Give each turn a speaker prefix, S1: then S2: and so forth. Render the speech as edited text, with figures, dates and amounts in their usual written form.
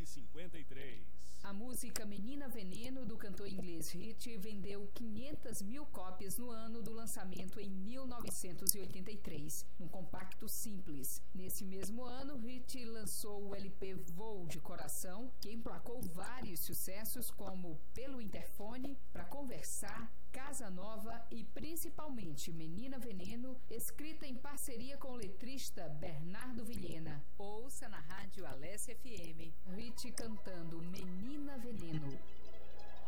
S1: 1953.
S2: A música Menina Veneno, do cantor inglês Hit, vendeu 500 mil cópias no ano do lançamento em 1983, num compacto simples. Nesse mesmo ano, Hit lançou o LP Voo de Coração, que emplacou vários sucessos como Pelo Interfone, Pra Conversar, Casa Nova e principalmente Menina Veneno, escrita em parceria com o letrista Bernardo Vilhena. Ouça na rádio Alessia FM, Hit cantando Menina Veneno.